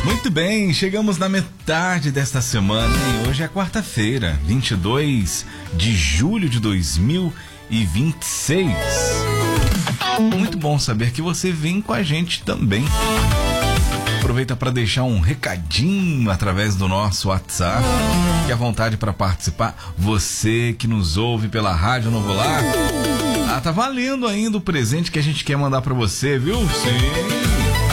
Muito bem, chegamos na metade desta semana e hoje é quarta-feira, 22 de julho de 2026. Muito bom saber que você vem com a gente também. Aproveita para deixar um recadinho através do nosso WhatsApp. Fique à vontade para participar. Você que nos ouve pela Rádio Novo Lar. Tá valendo ainda o presente que a gente quer mandar para você, viu? Sim.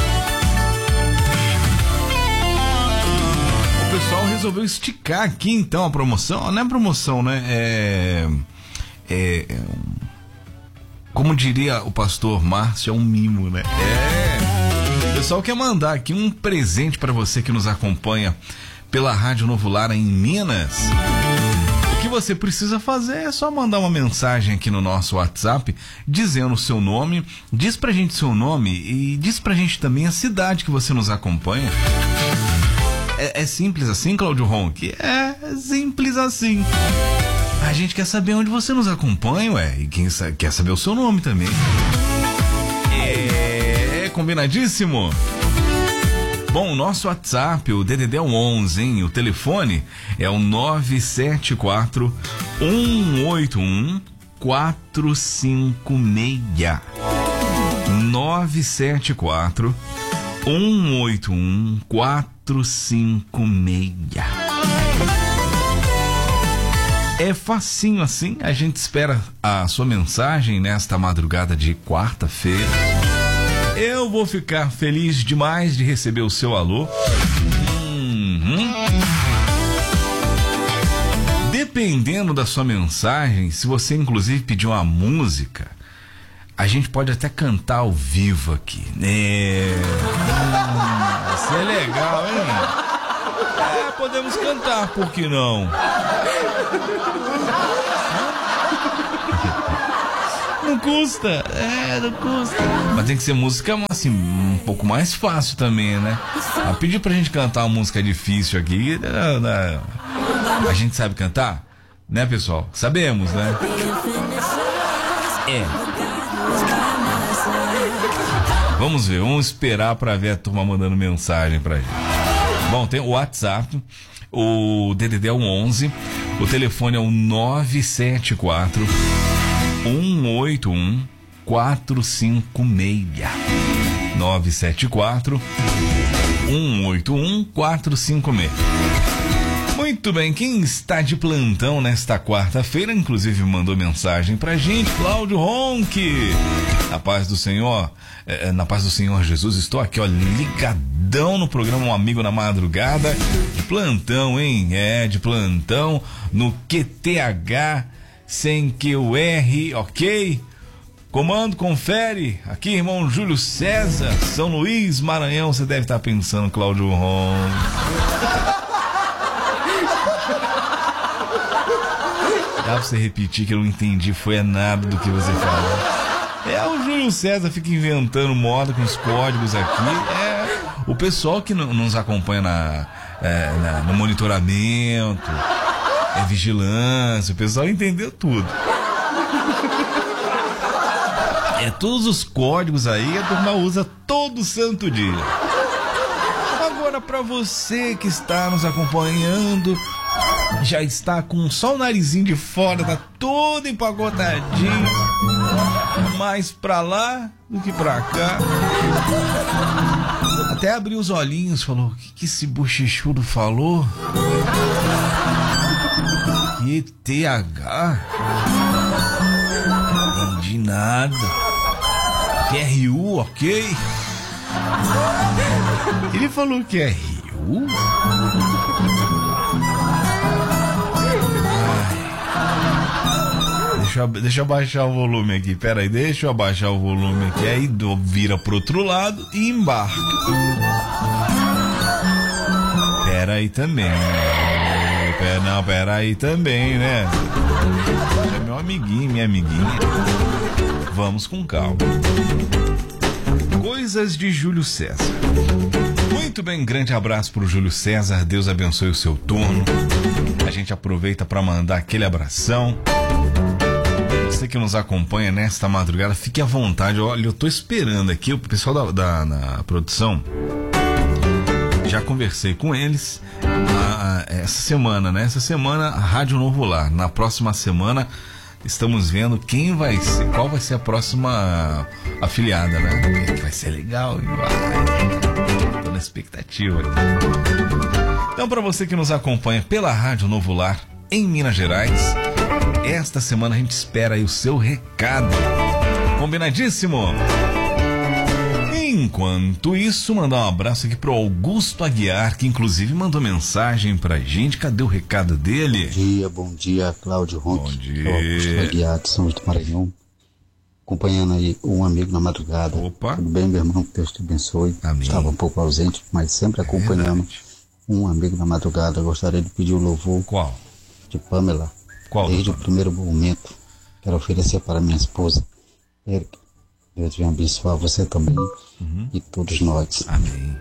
O pessoal resolveu esticar aqui então a promoção. Não é promoção, né? Como diria o pastor Márcio, é um mimo, né? O pessoal quer mandar aqui um presente para você que nos acompanha pela Rádio Novo Lar em Minas. O que você precisa fazer é só mandar uma mensagem aqui no nosso WhatsApp dizendo o seu nome, diz pra gente seu nome e diz pra gente também a cidade que você nos acompanha. É simples assim, Cláudio Ronck? É simples assim. A gente quer saber onde você nos acompanha, e quem quer saber o seu nome também. Combinadíssimo? Bom, o nosso WhatsApp, o DDD é o 11, hein? O telefone é o 974 181 456. 974 181 456. É facinho assim, a gente espera a sua mensagem nesta madrugada de quarta-feira. Eu vou ficar feliz demais de receber o seu alô. Dependendo da sua mensagem, se você inclusive pedir uma música, a gente pode até cantar ao vivo aqui. Isso é legal, hein? Podemos cantar, por que não? Não custa, não custa. Mas tem que ser música assim, um pouco mais fácil também, né? Pedir pra gente cantar uma música difícil aqui, a gente sabe cantar, né, pessoal? Sabemos, né? Vamos ver, vamos esperar pra ver a turma mandando mensagem pra gente. Bom, tem o WhatsApp, o DDD é o 11, o telefone é o 974 181 456. 974 181 456. Muito bem, quem está de plantão nesta quarta-feira, inclusive mandou mensagem pra gente, Cláudio Ronck. Na paz do Senhor, na paz do Senhor Jesus, estou aqui, ligadão no programa Um Amigo na Madrugada, de plantão, hein? De plantão, no QTH, sem QR, ok? Comando, confere, aqui irmão Júlio César, São Luís, Maranhão, você deve estar pensando, Cláudio Ronck. Dá pra você repetir que eu não entendi, foi nada do que você falou. O Júlio César fica inventando moda com os códigos aqui. O pessoal que nos acompanha no monitoramento, vigilância, o pessoal entendeu tudo. Todos os códigos aí a turma usa todo santo dia. Agora, pra você que está nos acompanhando, já está com só o narizinho de fora, tá todo empacotadinho, mais pra lá do que pra cá. Até abriu os olhinhos, falou: o que esse bochechudo falou? QTH? Não entendi nada. QRU, ok? Ele falou que é RU? Deixa eu abaixar o volume aqui. Pera aí, deixa eu abaixar o volume aqui. Aí vira pro outro lado e embarca. Pera aí também. Pera aí também, né? É meu amiguinho, minha amiguinha. Vamos com calma. Coisas de Júlio César. Muito bem, grande abraço pro Júlio César. Deus abençoe o seu turno. A gente aproveita para mandar aquele abração. Você que nos acompanha nesta madrugada, fique à vontade. Olha, eu tô esperando aqui o pessoal da produção Já conversei com eles essa semana, né? Essa semana a Rádio Novo Lar. Na próxima semana estamos vendo qual vai ser a próxima afiliada, né? Que vai ser legal. Tô na expectativa. Então, para você que nos acompanha pela Rádio Novo Lar em Minas Gerais, esta semana a gente espera aí o seu recado. Combinadíssimo? Enquanto isso, mandar um abraço aqui pro Augusto Aguiar, que inclusive mandou mensagem pra gente. Cadê o recado dele? Bom dia, Cláudio Ronco. Bom dia. É o Augusto Aguiar de São Luís do Maranhão, acompanhando aí um amigo na madrugada. Opa. Tudo bem, meu irmão? Que Deus te abençoe. Amém. Estava um pouco ausente, mas sempre acompanhando um amigo na madrugada. Gostaria de pedir o louvor. Qual? De Pamela. Qual? Desde o primeiro momento. Quero oferecer para minha esposa, Erika. Deus venha abençoar você também e todos nós. Amém.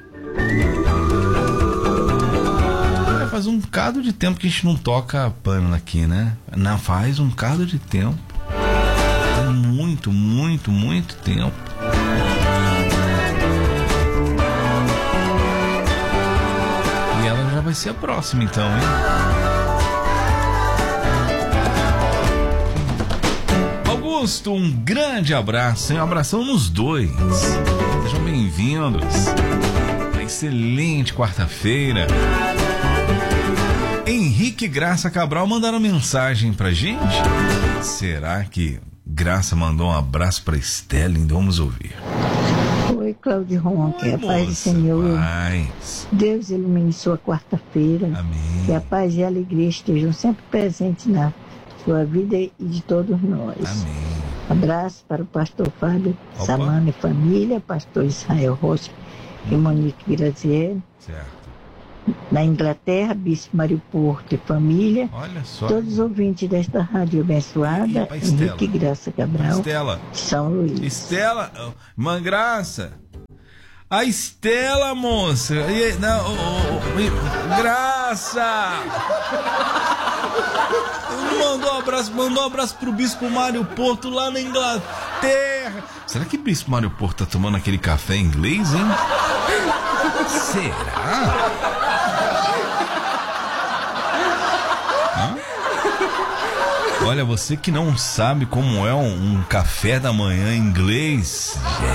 Faz um bocado de tempo que a gente não toca Pamela aqui, né? Não, faz um bocado de tempo. Tem muito, muito, muito tempo. E ela já vai ser a próxima, então, hein? Augusto, um grande abraço, hein? Um abração nos dois. Sejam bem-vindos. Uma excelente quarta-feira. Henrique e Graça Cabral mandaram mensagem pra gente. Será que Graça mandou um abraço pra Estela? Então vamos ouvir. Oi, Cláudio Ronco, a paz do Senhor. Paz. Deus ilumine sua quarta-feira. Amém. Que a paz e a alegria estejam sempre presentes na sua vida e de todos nós. Amém. Abraço para o pastor Fábio Samana e família, pastor Israel Rocha e Monique Grazielli. Certo. Na Inglaterra, Bispo Mário Porto e família. Olha só. Todos os ouvintes desta rádio abençoada, Henrique Graça Cabral, Estela. de São Luís. Estela, irmã Graça. A Estela, moça. Graça. Mandou um abraço pro Bispo Mário Porto lá na Inglaterra. Será que o Bispo Mário Porto tá tomando aquele café inglês, hein? Será? Olha, você que não sabe como é um café da manhã inglês.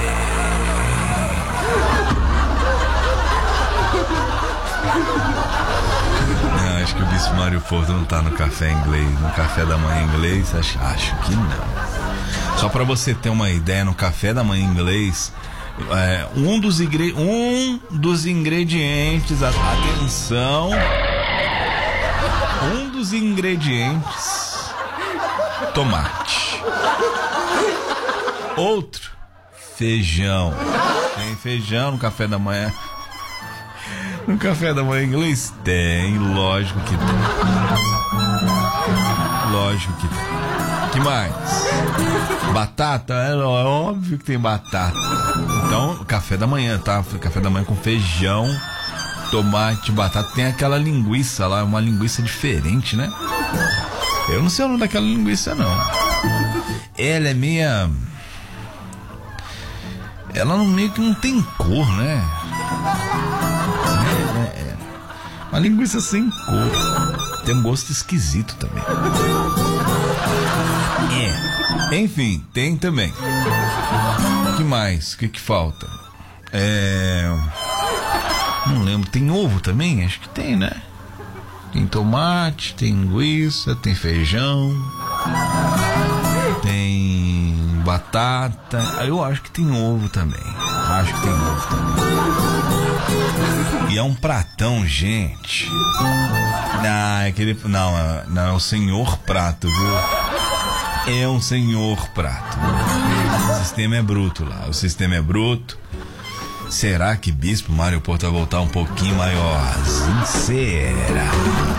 Não, acho que o Bispo Mário Porto não tá no café inglês, no café da manhã inglês, acho que não. Só pra você ter uma ideia, no café da manhã inglês, um dos ingredientes, atenção, um dos ingredientes, tomate. Outro, feijão. Tem feijão no café da manhã? No café da manhã inglês? Tem, lógico que tem. Lógico que tem. Que mais? Batata? É óbvio que tem batata. Então, café da manhã, tá? Café da manhã com feijão, tomate, batata. Tem aquela linguiça lá, uma linguiça diferente, né? Eu não sei o nome daquela linguiça, não. Ela é meia... Ela meio que não tem cor, né? Uma linguiça sem cor. Tem um gosto esquisito também. Enfim, tem também. O que mais? O que falta? Não lembro. Tem ovo também? Acho que tem, né? Tem tomate, tem linguiça, tem feijão, tem batata. Eu acho que tem ovo também. E é um pratão, gente. Não, é o senhor prato, viu? É um senhor prato. O sistema é bruto lá. Será que Bispo Mário Porto vai voltar um pouquinho maiorzinho? Será?